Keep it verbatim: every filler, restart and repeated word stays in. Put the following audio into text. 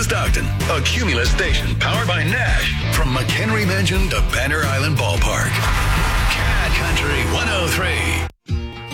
Stockton, a Cumulus station powered by Nash. From McHenry Mansion to Banner Island Ballpark.